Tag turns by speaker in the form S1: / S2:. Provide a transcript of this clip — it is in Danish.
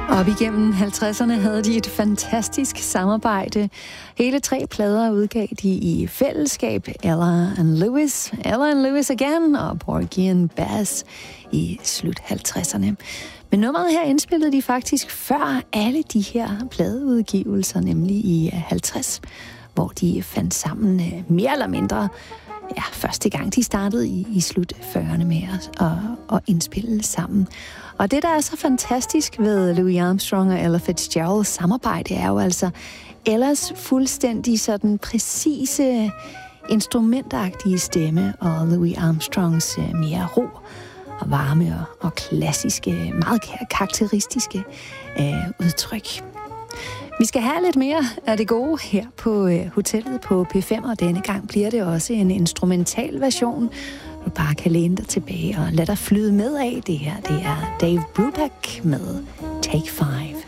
S1: Op igennem 50'erne havde de et fantastisk samarbejde. Hele 3 plader udgav de i fællesskab. Ella and Lewis Again og Porgy and Bess i slut 50'erne. Men nummeret her indspillede de faktisk før alle de her pladeudgivelser, nemlig i 50, hvor de fandt sammen mere eller mindre. Ja, første gang de startede i slut 40'erne med at indspille sammen. Og det, der er så fantastisk ved Louis Armstrong og Ella Fitzgeralds samarbejde, er jo altså Ellas fuldstændig sådan præcise instrumentagtige stemme, og Louis Armstrongs mere ro og varme og klassiske, meget karakteristiske udtryk. Vi skal have lidt mere af det gode her på hotellet på P5, og denne gang bliver det også en instrumental version. Du bare kan læne dig tilbage og lade dig flyde med af det her. Det er Dave Brubeck med Take 5.